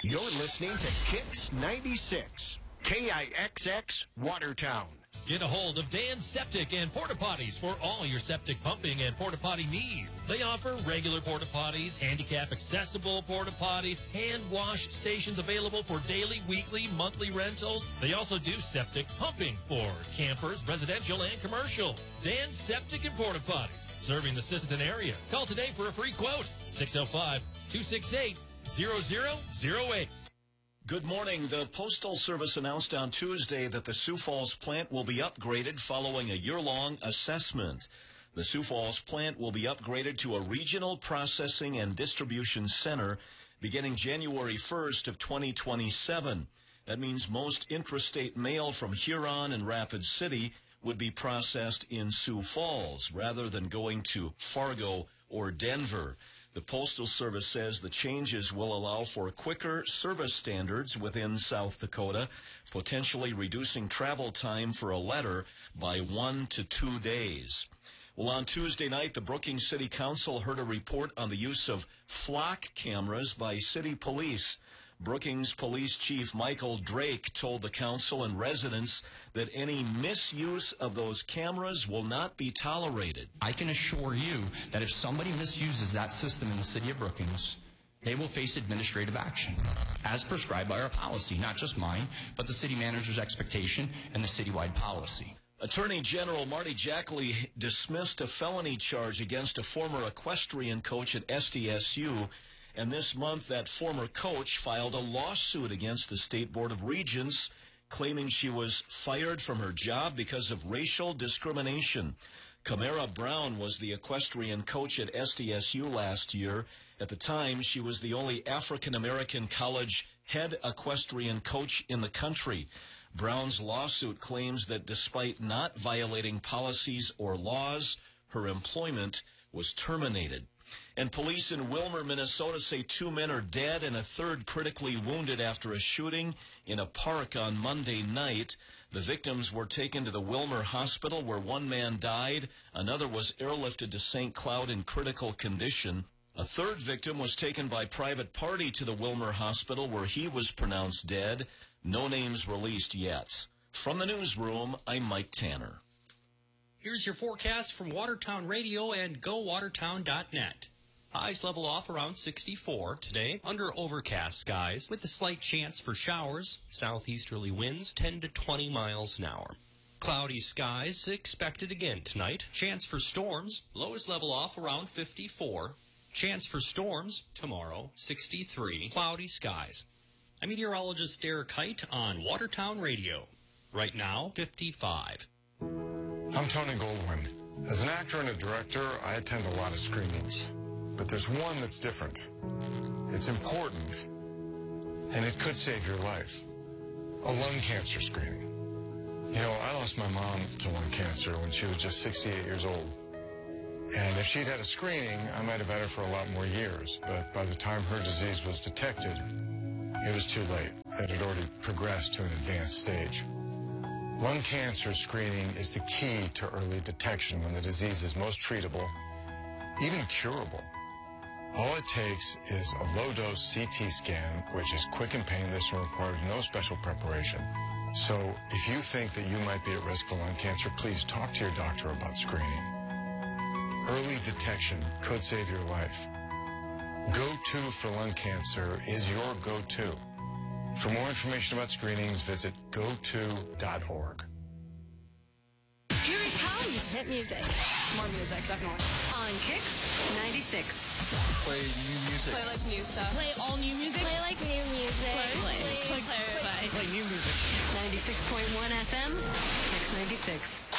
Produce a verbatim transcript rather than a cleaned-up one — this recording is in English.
You're listening to Kicks ninety-six, K I X X, Watertown. Get a hold of Dan Septic and Porta Potties for all your septic pumping and porta potty needs. They offer regular porta potties, handicap accessible porta potties, hand wash stations available for daily, weekly, monthly rentals. They also do septic pumping for campers, residential, and commercial. Dan Septic and Porta Potties, serving the Sisseton area. Call today for a free quote, six oh five, two six eight, zero zero zero eight. Good morning. The Postal Service announced on Tuesday that the Sioux Falls plant will be upgraded following a year-long assessment. The Sioux Falls plant will be upgraded to a regional processing and distribution center beginning January first of twenty twenty-seven. That means most intrastate mail from Huron and Rapid City would be processed in Sioux Falls rather than going to Fargo or Denver. The Postal Service says the changes will allow for quicker service standards within South Dakota, potentially reducing travel time for a letter by one to two days. Well, on Tuesday night, the Brookings City Council heard a report on the use of flock cameras by city police. Brookings Police Chief Michael Drake told the council and residents that any misuse of those cameras will not be tolerated. I can assure you that if somebody misuses that system in the city of Brookings, they will face administrative action, as prescribed by our policy, not just mine, but the city manager's expectation and the citywide policy. Attorney General Marty Jackley dismissed a felony charge against a former equestrian coach at S D S U. And this month, that former coach filed a lawsuit against the State Board of Regents, claiming she was fired from her job because of racial discrimination. Camara Brown was the equestrian coach at S D S U last year. At the time, she was the only African-American college head equestrian coach in the country. Brown's lawsuit claims that despite not violating policies or laws, her employment was terminated. And police in Willmar, Minnesota say two men are dead and a third critically wounded after a shooting in a park on Monday night. The victims were taken to the Willmar Hospital where one man died. Another was airlifted to Saint Cloud in critical condition. A third victim was taken by private party to the Willmar Hospital where he was pronounced dead. No names released yet. From the newsroom, I'm Mike Tanner. Here's your forecast from Watertown Radio and go watertown dot net. Highs level off around sixty-four today, under overcast skies, with a slight chance for showers. Southeasterly winds ten to twenty miles an hour. Cloudy skies expected again tonight. Chance for storms, lows level off around fifty-four. Chance for storms tomorrow, sixty-three. Cloudy skies. I'm meteorologist Derek Height on Watertown Radio. Right now, fifty-five. I'm Tony Goldwyn. As an actor and a director, I attend a lot of screenings. But there's one that's different. It's important, and it could save your life. A lung cancer screening. You know, I lost my mom to lung cancer when she was just sixty-eight years old. And if she'd had a screening, I might have had her for a lot more years. But by the time her disease was detected, it was too late. It had already progressed to an advanced stage. Lung cancer screening is the key to early detection when the disease is most treatable, even curable. All it takes is a low-dose C T scan, which is quick and painless and requires no special preparation. So if you think that you might be at risk for lung cancer, please talk to your doctor about screening. Early detection could save your life. Go-to for lung cancer is your go-to. For more information about screenings, visit go to dot org. Here it comes. Hit music. More music, definitely. On Kicks ninety-six. Play new music. Play like new stuff. Play all new music. Play like new music. Play, play, play, play, play, Play new music. ninety-six point one F M, Kicks ninety-six.